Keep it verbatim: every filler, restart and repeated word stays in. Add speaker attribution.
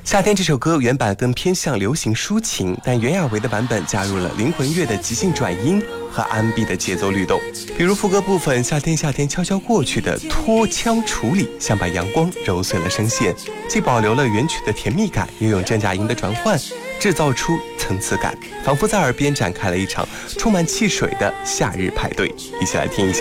Speaker 1: 夏天这首歌原版更偏向流行抒情，但袁娅维的版本加入了灵魂乐的即兴转音和 R and B 的节奏律动，比如副歌部分，夏天夏天悄悄过去的拖腔处理，像把阳光揉碎了声线，既保留了原曲的甜蜜感，又用真假音的转换制造出层次感，仿佛在耳边展开了一场充满汽水的夏日派对。一起来听一下。